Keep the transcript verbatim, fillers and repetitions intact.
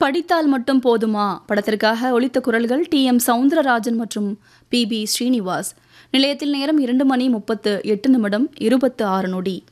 படித்தால் மட்டும் போதுமா படத்திற்காக ஒலித்த குரல்கள் டி எம் சவுந்தரராஜன் மற்றும் பி பி ஸ்ரீனிவாஸ். நிலையத்தில் நேரம் இரண்டு மணி முப்பத்து எட்டு நிமிடம் இருபத்து ஆறு நொடி.